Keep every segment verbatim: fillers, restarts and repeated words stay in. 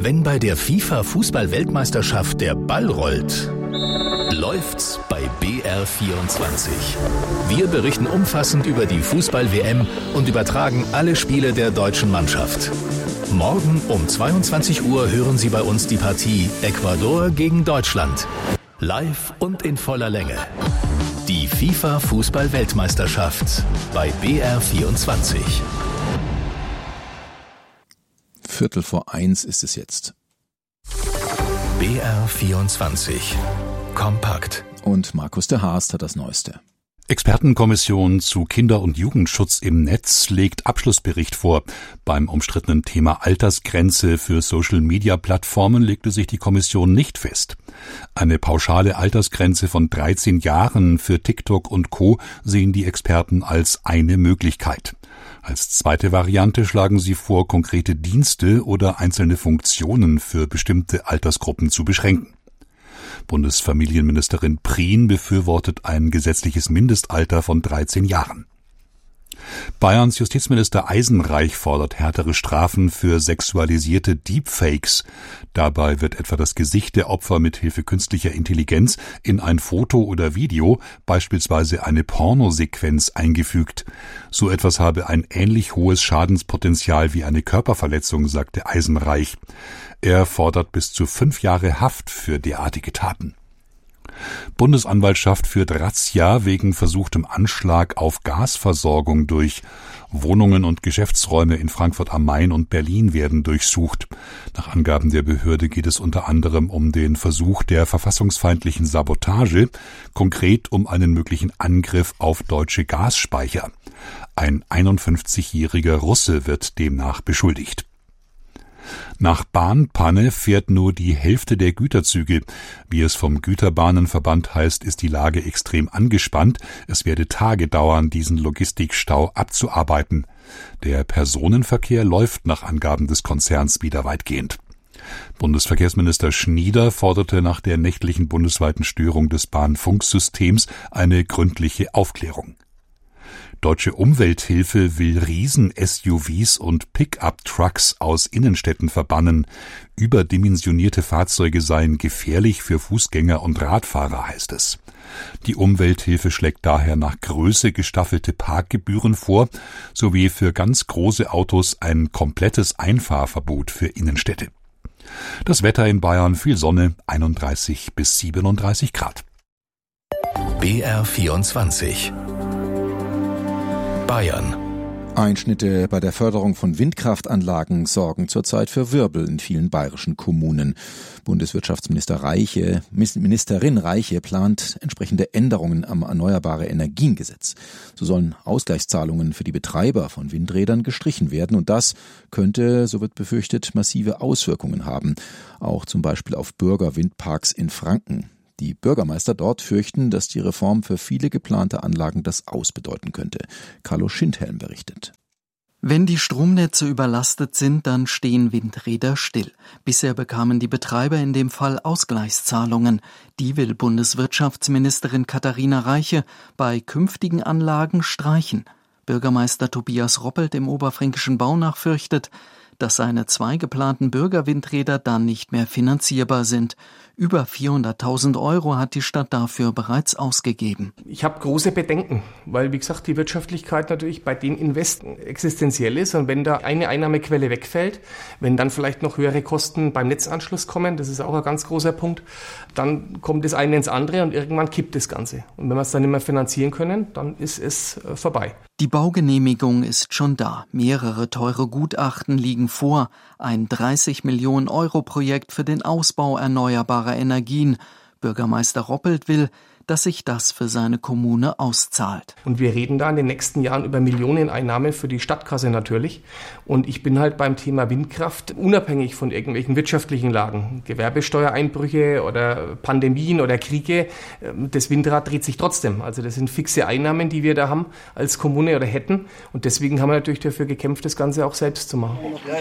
Wenn bei der FIFA-Fußball-Weltmeisterschaft der Ball rollt, läuft's bei B R vierundzwanzig. Wir berichten umfassend über die Fußball-W M und übertragen alle Spiele der deutschen Mannschaft. Morgen um zweiundzwanzig Uhr hören Sie bei uns die Partie Ecuador gegen Deutschland. Live und in voller Länge. Die FIFA-Fußball-Weltmeisterschaft bei B R vierundzwanzig. Viertel vor eins ist es jetzt. B R vierundzwanzig. Kompakt. Und Markus de Haast hat das Neueste. Expertenkommission zu Kinder- und Jugendschutz im Netz legt Abschlussbericht vor. Beim umstrittenen Thema Altersgrenze für Social-Media-Plattformen legte sich die Kommission nicht fest. Eine pauschale Altersgrenze von dreizehn Jahren für TikTok und Co. sehen die Experten als eine Möglichkeit. Als zweite Variante schlagen sie vor, konkrete Dienste oder einzelne Funktionen für bestimmte Altersgruppen zu beschränken. Bundesfamilienministerin Prien befürwortet ein gesetzliches Mindestalter von dreizehn Jahren. Bayerns Justizminister Eisenreich fordert härtere Strafen für sexualisierte Deepfakes. Dabei wird etwa das Gesicht der Opfer mit Hilfe künstlicher Intelligenz in ein Foto oder Video, beispielsweise eine Pornosequenz, eingefügt. So etwas habe ein ähnlich hohes Schadenspotenzial wie eine Körperverletzung, sagte Eisenreich. Er fordert bis zu fünf Jahre Haft für derartige Taten. Bundesanwaltschaft führt Razzia wegen versuchtem Anschlag auf Gasversorgung durch. Wohnungen und Geschäftsräume in Frankfurt am Main und Berlin werden durchsucht. Nach Angaben der Behörde geht es unter anderem um den Versuch der verfassungsfeindlichen Sabotage, konkret um einen möglichen Angriff auf deutsche Gasspeicher. Ein einundfünfzigjähriger Russe wird demnach beschuldigt. Nach Bahnpanne fährt nur die Hälfte der Güterzüge. Wie es vom Güterbahnenverband heißt, ist die Lage extrem angespannt. Es werde Tage dauern, diesen Logistikstau abzuarbeiten. Der Personenverkehr läuft nach Angaben des Konzerns wieder weitgehend. Bundesverkehrsminister Schnieder forderte nach der nächtlichen bundesweiten Störung des Bahnfunksystems eine gründliche Aufklärung. Deutsche Umwelthilfe will Riesen-S U Vs und Pickup-Trucks aus Innenstädten verbannen. Überdimensionierte Fahrzeuge seien gefährlich für Fußgänger und Radfahrer, heißt es. Die Umwelthilfe schlägt daher nach Größe gestaffelte Parkgebühren vor, sowie für ganz große Autos ein komplettes Einfahrverbot für Innenstädte. Das Wetter in Bayern: viel Sonne, einunddreißig bis siebenunddreißig Grad. B R vierundzwanzig. Bayern. Einschnitte bei der Förderung von Windkraftanlagen sorgen zurzeit für Wirbel in vielen bayerischen Kommunen. Bundeswirtschaftsminister Reiche, Ministerin Reiche plant entsprechende Änderungen am Erneuerbare-Energien-Gesetz. So sollen Ausgleichszahlungen für die Betreiber von Windrädern gestrichen werden, und das könnte, so wird befürchtet, massive Auswirkungen haben, auch zum Beispiel auf Bürgerwindparks in Franken. Die Bürgermeister dort fürchten, dass die Reform für viele geplante Anlagen das Aus bedeuten könnte. Carlo Schindhelm berichtet. Wenn die Stromnetze überlastet sind, dann stehen Windräder still. Bisher bekamen die Betreiber in dem Fall Ausgleichszahlungen. Die will Bundeswirtschaftsministerin Katharina Reiche bei künftigen Anlagen streichen. Bürgermeister Tobias Roppelt im oberfränkischen Baunach fürchtet, dass seine zwei geplanten Bürgerwindräder dann nicht mehr finanzierbar sind. Über vierhunderttausend Euro hat die Stadt dafür bereits ausgegeben. Ich habe große Bedenken, weil, wie gesagt, die Wirtschaftlichkeit natürlich bei den Investen existenziell ist. Und wenn da eine Einnahmequelle wegfällt, wenn dann vielleicht noch höhere Kosten beim Netzanschluss kommen, das ist auch ein ganz großer Punkt, dann kommt das eine ins andere und irgendwann kippt das Ganze. Und wenn wir es dann nicht mehr finanzieren können, dann ist es äh, vorbei. Die Baugenehmigung ist schon da. Mehrere teure Gutachten liegen vor. Ein dreißig Millionen Euro Projekt für den Ausbau erneuerbarer Energien. Bürgermeister Roppelt will, dass sich das für seine Kommune auszahlt. Und wir reden da in den nächsten Jahren über Millioneneinnahmen für die Stadtkasse natürlich. Und ich bin halt beim Thema Windkraft unabhängig von irgendwelchen wirtschaftlichen Lagen. Gewerbesteuereinbrüche oder Pandemien oder Kriege. Das Windrad dreht sich trotzdem. Also das sind fixe Einnahmen, die wir da haben als Kommune oder hätten. Und deswegen haben wir natürlich dafür gekämpft, das Ganze auch selbst zu machen.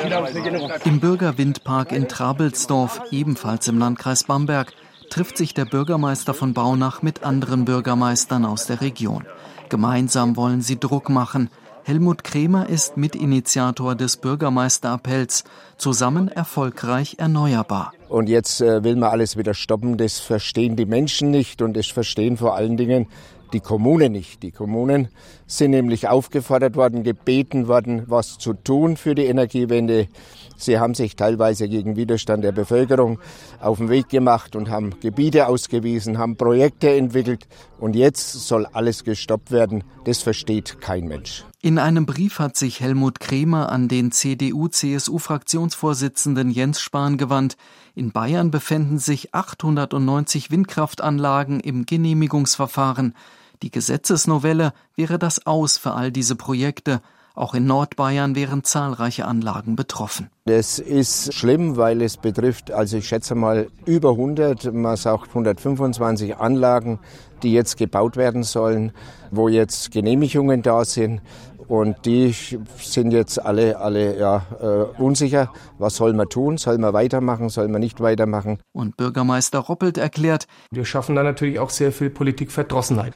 Im Bürgerwindpark in Trabelsdorf, ebenfalls im Landkreis Bamberg, trifft sich der Bürgermeister von Baunach mit anderen Bürgermeistern aus der Region. Gemeinsam wollen sie Druck machen. Helmut Kremer ist Mitinitiator des Bürgermeisterappells »Zusammen erfolgreich erneuerbar«. Und jetzt äh, will man alles wieder stoppen. Das verstehen die Menschen nicht und das verstehen vor allen Dingen die Kommunen nicht. Die Kommunen sind nämlich aufgefordert worden, gebeten worden, was zu tun für die Energiewende. Sie haben sich teilweise gegen Widerstand der Bevölkerung auf den Weg gemacht und haben Gebiete ausgewiesen, haben Projekte entwickelt. Und jetzt soll alles gestoppt werden. Das versteht kein Mensch. In einem Brief hat sich Helmut Kremer an den C D U-C S U-Fraktionsvorsitzenden Jens Spahn gewandt. In Bayern befänden sich achthundertneunzig Windkraftanlagen im Genehmigungsverfahren. Die Gesetzesnovelle wäre das Aus für all diese Projekte. Auch in Nordbayern wären zahlreiche Anlagen betroffen. Das ist schlimm, weil es betrifft, also ich schätze mal über hundert, man sagt hundertfünfundzwanzig Anlagen, die jetzt gebaut werden sollen, wo jetzt Genehmigungen da sind. Und die sind jetzt alle, alle ja, äh, unsicher. Was soll man tun? Soll man weitermachen? Soll man nicht weitermachen? Und Bürgermeister Roppelt erklärt, wir schaffen da natürlich auch sehr viel Politikverdrossenheit.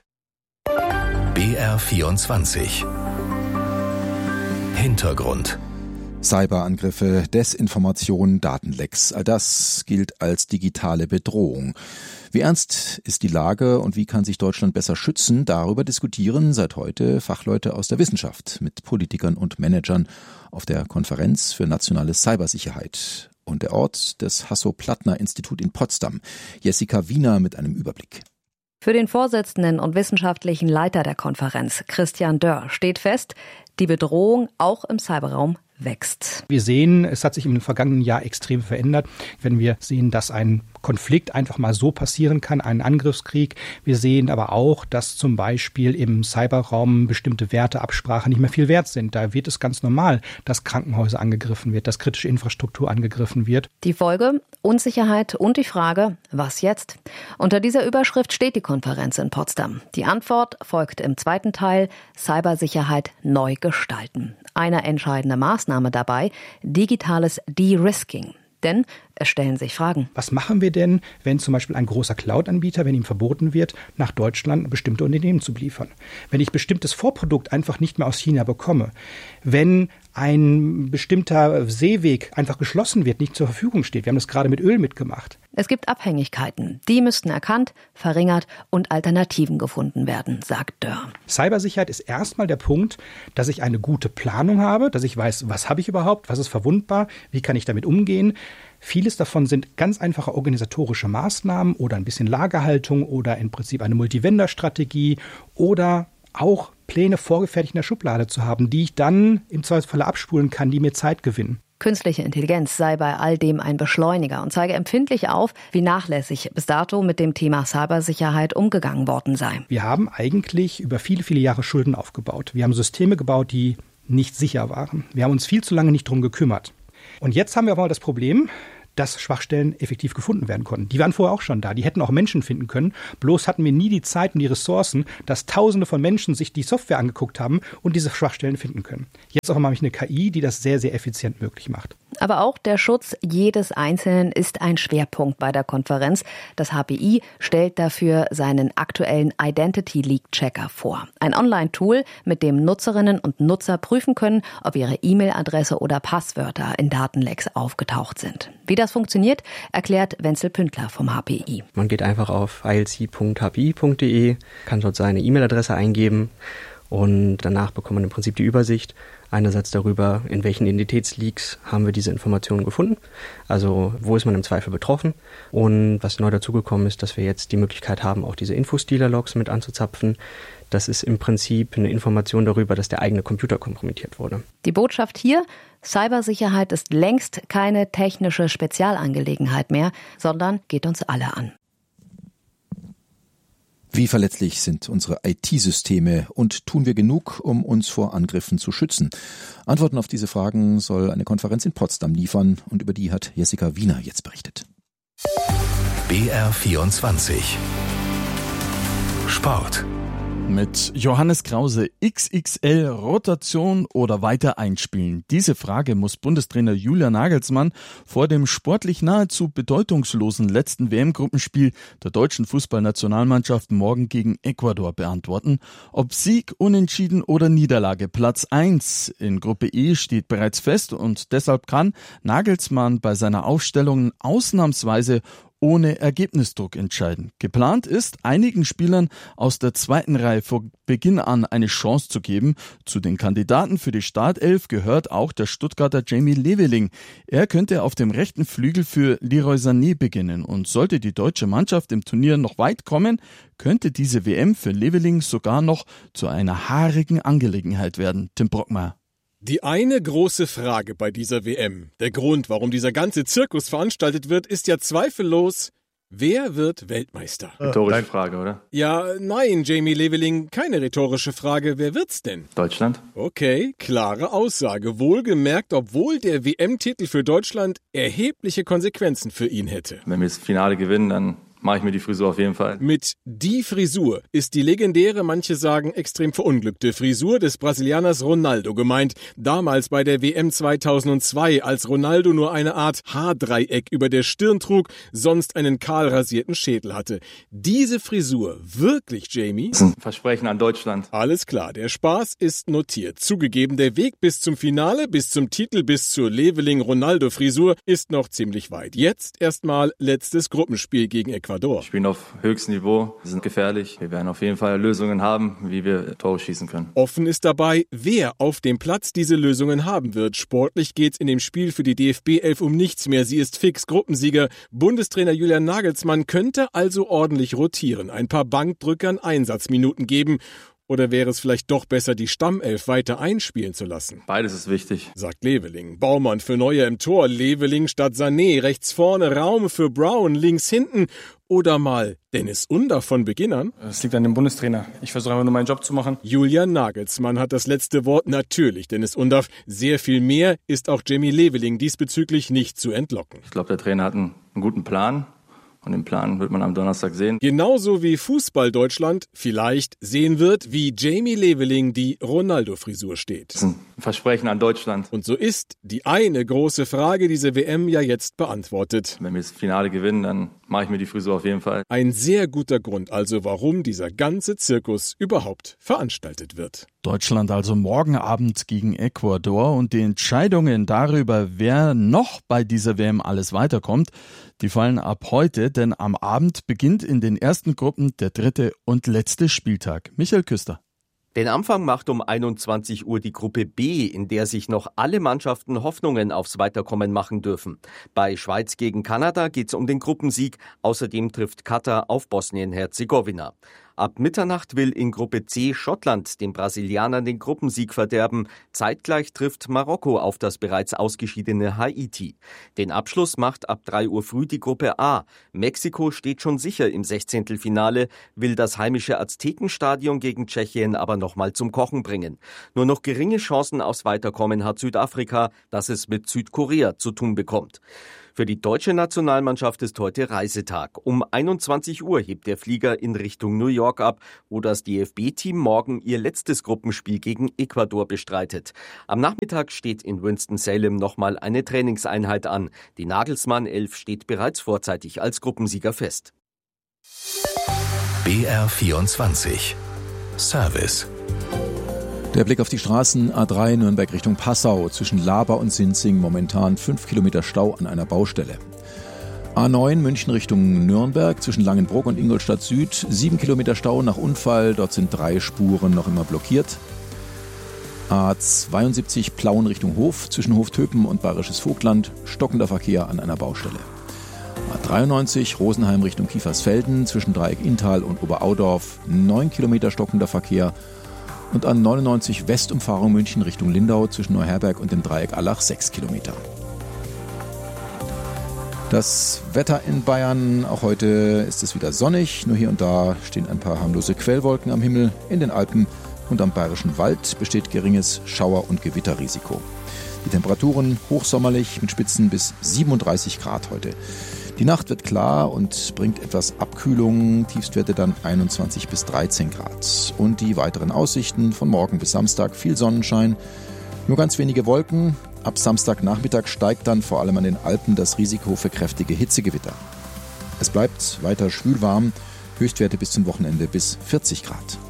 B R vierundzwanzig Hintergrund. Cyberangriffe, Desinformation, Datenlecks, all das gilt als digitale Bedrohung. Wie ernst ist die Lage und wie kann sich Deutschland besser schützen? Darüber diskutieren seit heute Fachleute aus der Wissenschaft mit Politikern und Managern auf der Konferenz für nationale Cybersicherheit. Und der Ort, das Hasso-Plattner-Institut in Potsdam. Jessica Wiener mit einem Überblick. Für den Vorsitzenden und wissenschaftlichen Leiter der Konferenz, Christian Dörr, steht fest, die Bedrohung auch im Cyberraum wächst. Wir sehen, es hat sich im vergangenen Jahr extrem verändert. Wenn wir sehen, dass ein Konflikt einfach mal so passieren kann, ein Angriffskrieg. Wir sehen aber auch, dass zum Beispiel im Cyberraum bestimmte Werte, Absprachen nicht mehr viel wert sind. Da wird es ganz normal, dass Krankenhäuser angegriffen wird, dass kritische Infrastruktur angegriffen wird. Die Folge? Unsicherheit und die Frage, was jetzt? Unter dieser Überschrift steht die Konferenz in Potsdam. Die Antwort folgt im zweiten Teil, Cybersicherheit neu gestalten. Eine entscheidende Maßnahme dabei, digitales De-Risking. Denn es stellen sich Fragen. Was machen wir denn, wenn zum Beispiel ein großer Cloud-Anbieter, wenn ihm verboten wird, nach Deutschland bestimmte Unternehmen zu beliefern? Wenn ich bestimmtes Vorprodukt einfach nicht mehr aus China bekomme? Wenn ein bestimmter Seeweg einfach geschlossen wird, nicht zur Verfügung steht? Wir haben das gerade mit Öl mitgemacht. Es gibt Abhängigkeiten. Die müssten erkannt, verringert und Alternativen gefunden werden, sagt Dörr. Cybersicherheit ist erstmal der Punkt, dass ich eine gute Planung habe, dass ich weiß, was habe ich überhaupt, was ist verwundbar, wie kann ich damit umgehen. Vieles davon sind ganz einfache organisatorische Maßnahmen oder ein bisschen Lagerhaltung oder im Prinzip eine Multivendor-Strategie oder auch Pläne vorgefertigt in der Schublade zu haben, die ich dann im Zweifelsfall abspulen kann, die mir Zeit gewinnen. Künstliche Intelligenz sei bei all dem ein Beschleuniger und zeige empfindlich auf, wie nachlässig bis dato mit dem Thema Cybersicherheit umgegangen worden sei. Wir haben eigentlich über viele, viele Jahre Schulden aufgebaut. Wir haben Systeme gebaut, die nicht sicher waren. Wir haben uns viel zu lange nicht drum gekümmert. Und jetzt haben wir aber mal das Problem, dass Schwachstellen effektiv gefunden werden konnten. Die waren vorher auch schon da. Die hätten auch Menschen finden können. Bloß hatten wir nie die Zeit und die Ressourcen, dass Tausende von Menschen sich die Software angeguckt haben und diese Schwachstellen finden können. Jetzt auch mal eine K I, die das sehr, sehr effizient möglich macht. Aber auch der Schutz jedes Einzelnen ist ein Schwerpunkt bei der Konferenz. Das H P I stellt dafür seinen aktuellen Identity Leak Checker vor. Ein Online-Tool, mit dem Nutzerinnen und Nutzer prüfen können, ob ihre E-Mail-Adresse oder Passwörter in Datenlecks aufgetaucht sind. Wie das funktioniert, erklärt Wenzel Pündler vom H P I. Man geht einfach auf i l c punkt h p i punkt d e, kann dort seine E-Mail-Adresse eingeben und danach bekommt man im Prinzip die Übersicht einerseits darüber, in welchen Identitätsleaks haben wir diese Informationen gefunden, also wo ist man im Zweifel betroffen, und was neu dazugekommen ist, dass wir jetzt die Möglichkeit haben, auch diese Infostealer-Logs mit anzuzapfen. Das ist im Prinzip eine Information darüber, dass der eigene Computer kompromittiert wurde. Die Botschaft hier: Cybersicherheit ist längst keine technische Spezialangelegenheit mehr, sondern geht uns alle an. Wie verletzlich sind unsere I T-Systeme und tun wir genug, um uns vor Angriffen zu schützen? Antworten auf diese Fragen soll eine Konferenz in Potsdam liefern und über die hat Jessica Wiener jetzt berichtet. B R vierundzwanzig Sport. Mit Johannes Krause X X L Rotation oder weiter einspielen? Diese Frage muss Bundestrainer Julian Nagelsmann vor dem sportlich nahezu bedeutungslosen letzten W M-Gruppenspiel der deutschen Fußballnationalmannschaft morgen gegen Ecuador beantworten. Ob Sieg, Unentschieden oder Niederlage, Platz eins in Gruppe E steht bereits fest und deshalb kann Nagelsmann bei seiner Aufstellung ausnahmsweise ohne Ergebnisdruck entscheiden. Geplant ist, einigen Spielern aus der zweiten Reihe von Beginn an eine Chance zu geben. Zu den Kandidaten für die Startelf gehört auch der Stuttgarter Jamie Leveling. Er könnte auf dem rechten Flügel für Leroy Sané beginnen und sollte die deutsche Mannschaft im Turnier noch weit kommen, könnte diese W M für Leveling sogar noch zu einer haarigen Angelegenheit werden. Tim Brockmeier. Die eine große Frage bei dieser W M, der Grund, warum dieser ganze Zirkus veranstaltet wird, ist ja zweifellos, wer wird Weltmeister? Rhetorische Frage, oder? Ja, nein, Jamie Leveling, keine rhetorische Frage. Wer wird's denn? Deutschland. Okay, klare Aussage. Wohlgemerkt, obwohl der W M-Titel für Deutschland erhebliche Konsequenzen für ihn hätte. Wenn wir das Finale gewinnen, dann mache ich mir die Frisur auf jeden Fall. Mit die Frisur ist die legendäre, manche sagen extrem verunglückte Frisur des Brasilianers Ronaldo gemeint. Damals bei der W M zweitausendzwei, als Ronaldo nur eine Art Haardreieck über der Stirn trug, sonst einen kahl rasierten Schädel hatte. Diese Frisur, wirklich, Jamie? Das ist ein Versprechen an Deutschland. Alles klar, der Spaß ist notiert. Zugegeben, der Weg bis zum Finale, bis zum Titel, bis zur Leveling-Ronaldo-Frisur ist noch ziemlich weit. Jetzt erstmal letztes Gruppenspiel gegen Ecuador. Wir spielen auf höchstem Niveau, wir sind gefährlich. Wir werden auf jeden Fall Lösungen haben, wie wir Tore schießen können. Offen ist dabei, wer auf dem Platz diese Lösungen haben wird. Sportlich geht's in dem Spiel für die D F B elf um nichts mehr. Sie ist fix Gruppensieger. Bundestrainer Julian Nagelsmann könnte also ordentlich rotieren, ein paar Bankdrückern Einsatzminuten geben. Oder wäre es vielleicht doch besser, die Stammelf weiter einspielen zu lassen? Beides ist wichtig, sagt Leveling. Baumann für Neuer im Tor, Leveling statt Sané, rechts vorne Raum für Brown, links hinten. Oder mal Dennis Under von Beginn an? Das liegt an dem Bundestrainer. Ich versuche einfach nur meinen Job zu machen. Julian Nagelsmann hat das letzte Wort. Natürlich, Dennis Under. Sehr viel mehr ist auch Jamie Leveling diesbezüglich nicht zu entlocken. Ich glaube, der Trainer hat einen, einen guten Plan. Und den Plan wird man am Donnerstag sehen. Genauso wie Fußball Deutschland vielleicht sehen wird, wie Jamie Leveling die Ronaldo-Frisur steht. Das ist ein Versprechen an Deutschland. Und so ist die eine große Frage diese W M ja jetzt beantwortet. Wenn wir das Finale gewinnen, dann mache ich mir die Frisur auf jeden Fall. Ein sehr guter Grund also, warum dieser ganze Zirkus überhaupt veranstaltet wird. Deutschland also morgen Abend gegen Ecuador und die Entscheidungen darüber, wer noch bei dieser W M alles weiterkommt, die fallen ab heute, denn am Abend beginnt in den ersten Gruppen der dritte und letzte Spieltag. Michael Küster. Den Anfang macht um einundzwanzig Uhr die Gruppe B, in der sich noch alle Mannschaften Hoffnungen aufs Weiterkommen machen dürfen. Bei Schweiz gegen Kanada geht es um den Gruppensieg. Außerdem trifft Katar auf Bosnien-Herzegowina. Ab Mitternacht will in Gruppe C Schottland den Brasilianern den Gruppensieg verderben. Zeitgleich trifft Marokko auf das bereits ausgeschiedene Haiti. Den Abschluss macht ab drei Uhr früh die Gruppe A. Mexiko steht schon sicher im Sechzehntelfinale, will das heimische Aztekenstadion gegen Tschechien aber nochmal zum Kochen bringen. Nur noch geringe Chancen aufs Weiterkommen hat Südafrika, das es mit Südkorea zu tun bekommt. Für die deutsche Nationalmannschaft ist heute Reisetag. Um einundzwanzig Uhr hebt der Flieger in Richtung New York ab, wo das D F B-Team morgen ihr letztes Gruppenspiel gegen Ecuador bestreitet. Am Nachmittag steht in Winston-Salem nochmal eine Trainingseinheit an. Die Nagelsmann-Elf steht bereits vorzeitig als Gruppensieger fest. B R vierundzwanzig Service. Der Blick auf die Straßen A drei Nürnberg Richtung Passau. Zwischen Laber und Sinzing momentan fünf Kilometer Stau an einer Baustelle. A neun München Richtung Nürnberg zwischen Langenbruck und Ingolstadt Süd. sieben Kilometer Stau nach Unfall. Dort sind drei Spuren noch immer blockiert. A zweiundsiebzig Plauen Richtung Hof zwischen Hoftöpen und Bayerisches Vogtland. Stockender Verkehr an einer Baustelle. A dreiundneunzig Rosenheim Richtung Kiefersfelden zwischen Dreieck Inntal und Oberaudorf. neun Kilometer stockender Verkehr. Und an neunundneunzig Westumfahrung München Richtung Lindau zwischen Neuherberg und dem Dreieck Allach sechs Kilometer. Das Wetter in Bayern, auch heute ist es wieder sonnig, nur hier und da stehen ein paar harmlose Quellwolken am Himmel. In den Alpen und am Bayerischen Wald besteht geringes Schauer- und Gewitterrisiko. Die Temperaturen hochsommerlich mit Spitzen bis siebenunddreißig Grad heute. Die Nacht wird klar und bringt etwas Abkühlung, Tiefstwerte dann einundzwanzig bis dreizehn Grad. Und die weiteren Aussichten von morgen bis Samstag: viel Sonnenschein, nur ganz wenige Wolken. Ab Samstagnachmittag steigt dann vor allem an den Alpen das Risiko für kräftige Hitzegewitter. Es bleibt weiter schwül warm, Höchstwerte bis zum Wochenende bis vierzig Grad.